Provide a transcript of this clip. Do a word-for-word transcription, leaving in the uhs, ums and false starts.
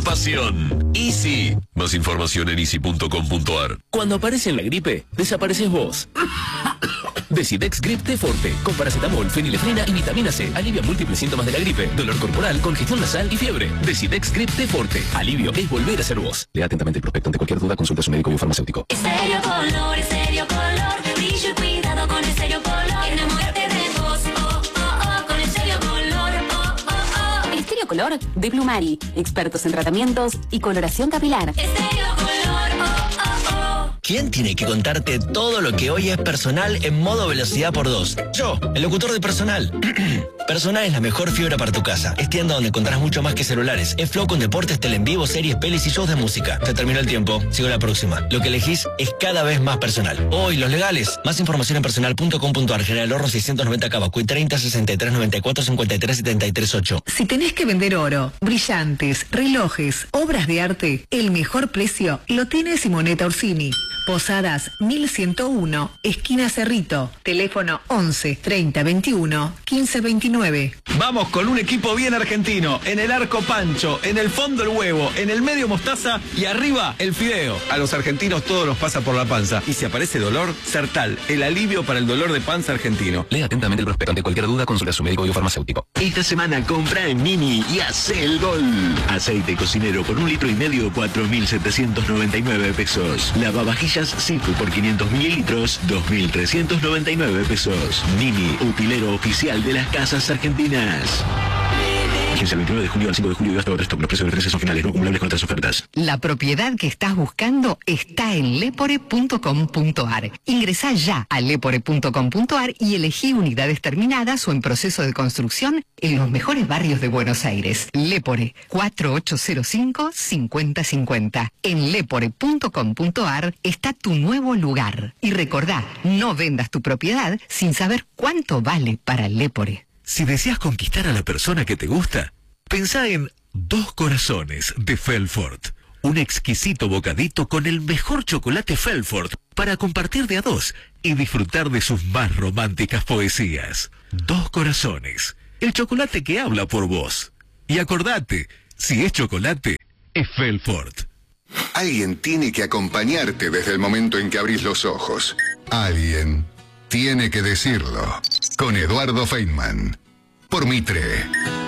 Pasión. Easy. Más información en easy punto com punto ar. Cuando aparece la gripe, desapareces vos. Decidex Grip T Forte, con paracetamol, fenilefrina y vitamina C. Alivia múltiples síntomas de la gripe, dolor corporal, congestión nasal y fiebre. Decidex Grip T Forte. Alivio es volver a ser vos. Lea atentamente el prospecto. Ante cualquier duda, consulta a su médico y un farmacéutico. Estéreo Color, Estéreo Color. Brillo y cuidado con Estéreo Color. Enamórate de vos, oh, oh, oh, con Estéreo Color, oh, oh, oh. Estéreo Color de Plumari. Expertos en tratamientos y coloración capilar. Estéreo Color, oh, oh, oh. ¿Quién tiene que contarte todo lo que hoy es Personal en modo velocidad por dos? Yo, el locutor de Personal. Personal es la mejor fibra para tu casa. Es tienda donde encontrás mucho más que celulares. Es flow con deportes, tele en vivo, series, pelis y shows de música. Se terminó el tiempo. Sigo la próxima. Lo que elegís es cada vez más Personal. Hoy, los legales. Más información en personal punto com punto ar. General Horro seiscientos noventa Cabacuy treinta sesenta y tres noventa y cuatro cincuenta y tres setenta y tres ocho. Si tenés que vender oro, brillantes, relojes, obras de arte, el mejor precio lo tiene Simonetta Orsini. Posadas mil ciento uno, esquina Cerrito. Teléfono once treinta veintiuno quince veintinueve. Vamos con un equipo bien argentino. En el arco Pancho, en el fondo el huevo, en el medio mostaza y arriba el fideo. A los argentinos todo nos pasa por la panza. Y si aparece dolor, Sertal, el alivio para el dolor de panza argentino. Lea atentamente el prospecto. Ante cualquier duda, consulta a su médico y un farmacéutico. Esta semana compra en Mini y hace el gol. Aceite cocinero por un litro y medio, cuatro mil setecientos noventa y nueve pesos. Lavavajillas Sifu por quinientos mililitros, dos mil trescientos noventa y nueve pesos. Mini, utilero oficial de las casas argentinas. Vigencia el veintinueve de junio al cinco de julio y hasta otro stock. Los precios de referencia son finales, no acumulables con otras ofertas. La propiedad que estás buscando está en lepore punto com punto ar. Ingresá ya a lepore punto com punto ar y elegí unidades terminadas o en proceso de construcción en los mejores barrios de Buenos Aires. Lepore, cuatro ocho cero cinco, cinco cero cinco cero. En lepore punto com punto ar está tu nuevo lugar. Y recordá, no vendas tu propiedad sin saber cuánto vale para Lepore. Si deseas conquistar a la persona que te gusta, pensá en Dos Corazones de Felfort. Un exquisito bocadito con el mejor chocolate Felfort para compartir de a dos y disfrutar de sus más románticas poesías. Dos Corazones, el chocolate que habla por vos. Y acordate, si es chocolate, es Felfort. Alguien tiene que acompañarte desde el momento en que abrís los ojos. Alguien tiene que decirlo. Con Eduardo Feynman. Por Mitre.